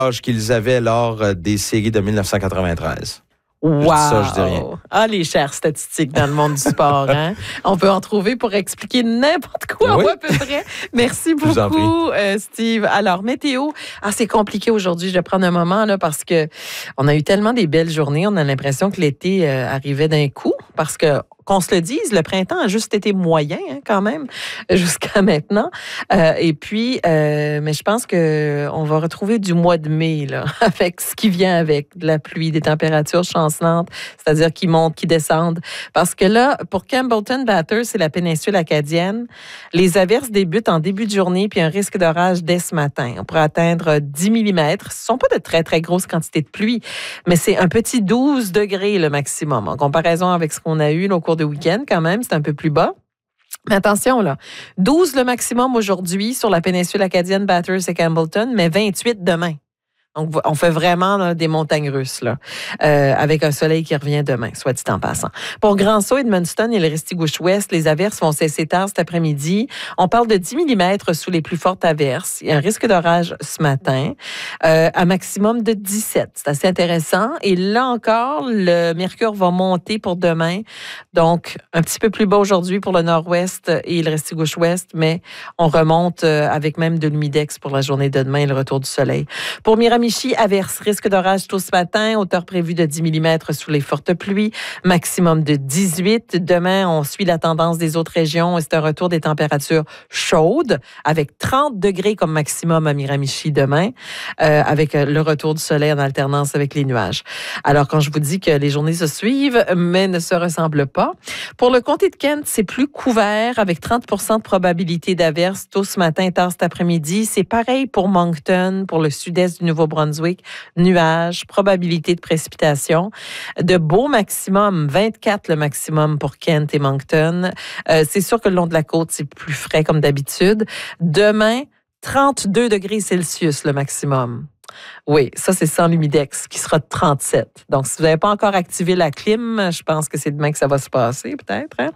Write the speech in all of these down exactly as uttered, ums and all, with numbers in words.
qu'ils avaient lors des séries de mille neuf cent quatre-vingt-treize. Wow! Ça, je dis rien. Ah, les chères statistiques dans le monde du sport, hein? On peut en trouver pour expliquer n'importe quoi, oui. à peu près. Merci beaucoup, euh, Steve. Alors, météo, ah, c'est compliqué aujourd'hui. Je vais prendre un moment, là, parce que on a eu tellement des belles journées. On a l'impression que l'été euh, arrivait d'un coup, parce que qu'on se le dise, le printemps a juste été moyen, hein, quand même, jusqu'à maintenant. Euh, et puis, euh, mais je pense que on va retrouver du mois de mai, là, avec ce qui vient avec, de la pluie, des températures chancelantes, c'est-à-dire qui montent, qui descendent. Parce que là, pour Campbellton Bathurst, c'est la péninsule acadienne, les averses débutent en début de journée, puis un risque d'orage dès ce matin. On pourrait atteindre dix millimètres. Ce ne sont pas de très, très grosses quantités de pluie, mais c'est un petit douze degrés le maximum, en comparaison avec ce qu'on a eu là, au cours de week-end, quand même, c'est un peu plus bas. Mais attention, là, douze le maximum aujourd'hui sur la péninsule acadienne, Bathurst et Campbellton, mais vingt-huit demain. Donc, on fait vraiment là, des montagnes russes, là, euh, avec un soleil qui revient demain, soit dit en passant. Pour Grand-Sault, Edmundston et le Restigouche-Ouest, les averses vont cesser tard cet après-midi. On parle de dix millimètres sous les plus fortes averses. Il y a un risque d'orage ce matin, euh, à maximum de dix-sept. C'est assez intéressant. Et là encore, le mercure va monter pour demain. Donc, un petit peu plus bas aujourd'hui pour le nord-ouest et le Restigouche-Ouest, mais on remonte euh, avec même de l'humidex pour la journée de demain et le retour du soleil. Pour Miramichi, averse, risque d'orage tôt ce matin, hauteur prévue de dix millimètres sous les fortes pluies, maximum de dix-huit. Demain, on suit la tendance des autres régions et c'est un retour des températures chaudes avec trente degrés comme maximum à Miramichi demain, euh, avec le retour du soleil en alternance avec les nuages. Alors, quand je vous dis que les journées se suivent, mais ne se ressemblent pas, pour le comté de Kent, c'est plus couvert avec trente pour cent de probabilité d'averse tôt ce matin et tard cet après-midi. C'est pareil pour Moncton, pour le sud-est du Nouveau Brunswick, nuages, probabilité de précipitation. De beaux maximum, vingt-quatre le maximum pour Kent et Moncton. Euh, c'est sûr que le long de la côte, c'est plus frais comme d'habitude. Demain, trente-deux degrés Celsius le maximum. Oui, ça, c'est sans l'humidex, qui sera de trente-sept. Donc, si vous n'avez pas encore activé la clim, je pense que c'est demain que ça va se passer, peut-être. Hein?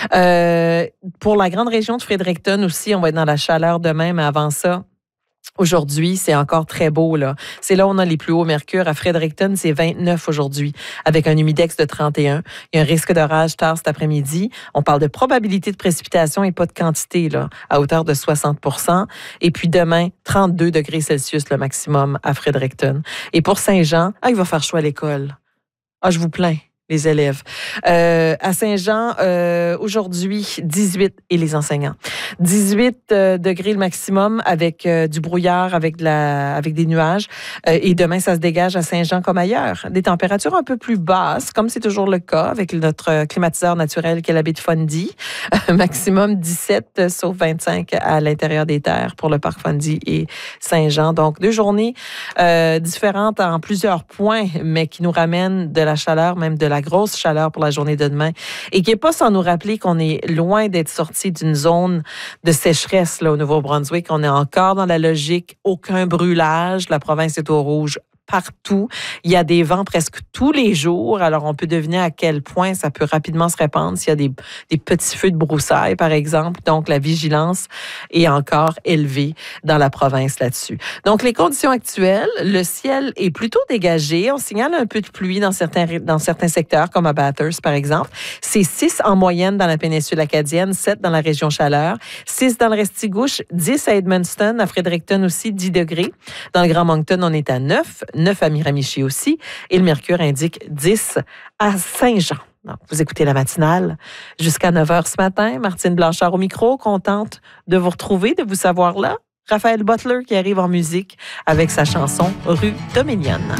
Euh, pour la grande région de Fredericton aussi, on va être dans la chaleur demain, mais avant ça, aujourd'hui, c'est encore très beau, là. C'est là où on a les plus hauts mercures. À Fredericton, c'est vingt-neuf aujourd'hui, avec un humidex de trente et un. Il y a un risque d'orage tard cet après-midi. On parle de probabilité de précipitation et pas de quantité, là, à hauteur de soixante pour cent. Et puis demain, trente-deux degrés Celsius le maximum à Fredericton. Et pour Saint-Jean, ah, il va faire chaud à l'école. Ah, je vous plains. Les élèves. Euh, à Saint-Jean, euh, aujourd'hui, dix-huit, et les enseignants. dix-huit euh, degrés le maximum avec euh, du brouillard, avec, de la, avec des nuages. Euh, et demain, ça se dégage à Saint-Jean comme ailleurs. Des températures un peu plus basses, comme c'est toujours le cas avec notre climatiseur naturel qui est la baie de Fundy. Euh, maximum dix-sept, sauf vingt-cinq à l'intérieur des terres pour le parc Fundy et Saint-Jean. Donc, deux journées euh, différentes en plusieurs points, mais qui nous ramènent de la chaleur, même de la grosse chaleur pour la journée de demain et qui n'est pas sans nous rappeler qu'on est loin d'être sorti d'une zone de sécheresse là, au Nouveau-Brunswick. On est encore dans la logique, aucun brûlage. La province est au rouge partout. Il y a des vents presque tous les jours. Alors, on peut deviner à quel point ça peut rapidement se répandre s'il y a des, des petits feux de broussailles, par exemple. Donc, la vigilance est encore élevée dans la province là-dessus. Donc, les conditions actuelles, le ciel est plutôt dégagé. On signale un peu de pluie dans certains, dans certains secteurs, comme à Bathurst, par exemple. C'est six en moyenne dans la péninsule acadienne, sept dans la région Chaleur, six dans le Restigouche, dix à Edmundston, à Fredericton aussi, dix degrés. Dans le Grand Moncton, on est à neuf. neuf à Miramichi aussi, et le mercure indique dix à Saint-Jean. Donc, vous écoutez la matinale jusqu'à neuf heures ce matin. Martine Blanchard au micro, contente de vous retrouver, de vous savoir là. Raphaël Butler qui arrive en musique avec sa chanson « Rue Dominion ».